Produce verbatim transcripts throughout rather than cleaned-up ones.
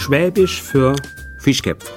Schwäbisch für Fischköpf.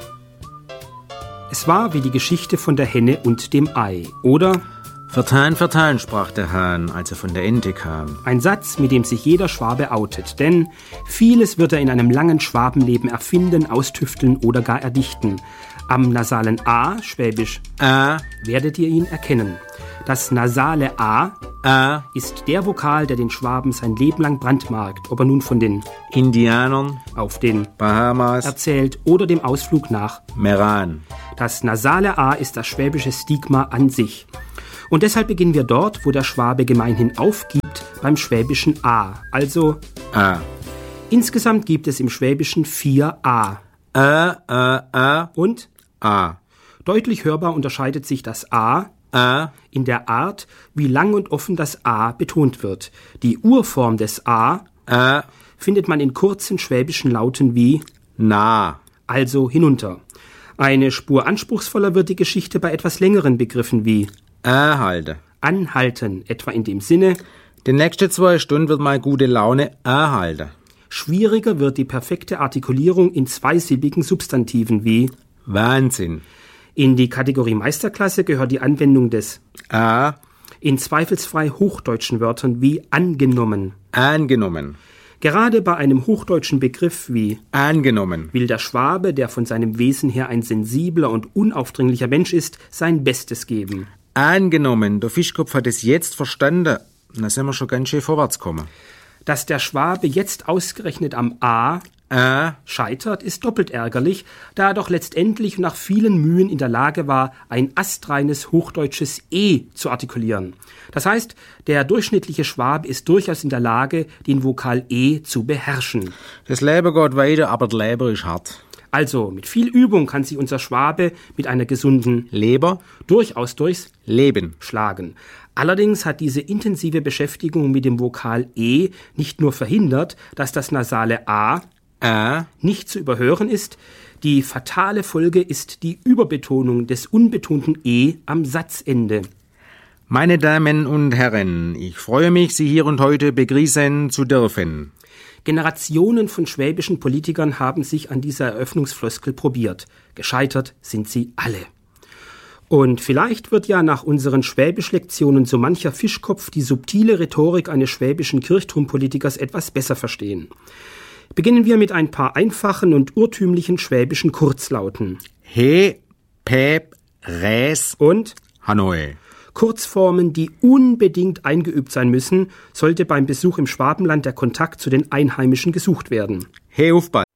Es war wie die Geschichte von der Henne und dem Ei, oder? Vertan, vertan, sprach der Hahn, als er von der Ente kam. Ein Satz, mit dem sich jeder Schwabe outet, denn vieles wird er in einem langen Schwabenleben erfinden, austüfteln oder gar erdichten. Am nasalen A, schwäbisch A, werdet ihr ihn erkennen. Das nasale A, A ist der Vokal, der den Schwaben sein Leben lang brandmarkt, ob er nun von den Indianern auf den Bahamas erzählt oder dem Ausflug nach Meran. Das nasale A ist das schwäbische Stigma an sich. Und deshalb beginnen wir dort, wo der Schwabe gemeinhin aufgibt, beim schwäbischen A, also A. Insgesamt gibt es im Schwäbischen vier A. A, A, A und A. Deutlich hörbar unterscheidet sich das A A in der Art, wie lang und offen das A betont wird. Die Urform des A A findet man in kurzen schwäbischen Lauten wie na, also hinunter. Eine Spur anspruchsvoller wird die Geschichte bei etwas längeren Begriffen wie erhalte. anhalten, etwa in dem Sinne, Die nächsten zwei Stunden wird meine gute Laune erhalten. schwieriger wird die perfekte Artikulierung in zweisilbigen Substantiven wie Wahnsinn. in die Kategorie Meisterklasse gehört die Anwendung des A, in zweifelsfrei hochdeutschen Wörtern wie angenommen. angenommen. Gerade bei einem hochdeutschen Begriff wie Angenommen. will der Schwabe, der von seinem Wesen her ein sensibler und unaufdringlicher Mensch ist, sein Bestes geben. Angenommen, der Fischkopf hat es jetzt verstanden. Da sind wir schon ganz schön vorwärts gekommen. Dass der Schwabe jetzt ausgerechnet am A A, scheitert, ist doppelt ärgerlich, da er doch letztendlich nach vielen Mühen in der Lage war, ein astreines hochdeutsches E zu artikulieren. Das heißt, der durchschnittliche Schwabe ist durchaus in der Lage, den Vokal E zu beherrschen. das Leben geht weiter, aber der Leber ist hart. Also, mit viel Übung kann sich unser Schwabe mit einer gesunden Leber, durchaus durchs Leben. schlagen. Allerdings hat diese intensive Beschäftigung mit dem Vokal E nicht nur verhindert, dass das nasale A A, nicht zu überhören ist. Die fatale Folge ist die Überbetonung des unbetonten E am Satzende. meine Damen und Herren, ich freue mich, Sie hier und heute begrüßen zu dürfen. Generationen von schwäbischen Politikern haben sich an dieser Eröffnungsfloskel probiert. Gescheitert sind sie alle. Und vielleicht wird ja nach unseren Schwäbisch-Lektionen so mancher Fischkopf die subtile Rhetorik eines schwäbischen Kirchturmpolitikers etwas besser verstehen. Beginnen wir mit ein paar einfachen und urtümlichen schwäbischen Kurzlauten. He, Pep, Res, Und Hanoi. Kurzformen, die unbedingt eingeübt sein müssen, sollte beim Besuch im Schwabenland der Kontakt zu den Einheimischen gesucht werden. He, Aufball.